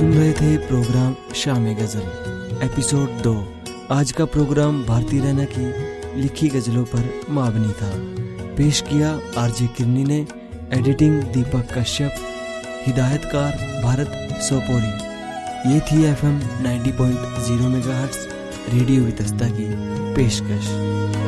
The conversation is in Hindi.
सुन रहे थे प्रोग्राम शाम गज़ल एपिसोड 2। आज का प्रोग्राम भारती रैना की लिखी गज़लों पर मबनी था। पेश किया आरजे किरनी ने। एडिटिंग दीपक कश्यप। हिदायतकार भारत सोपोरी। ये थी FM 90.0 मेगाहर्ट्ज़ रेडियो वितस्ता की पेशकश।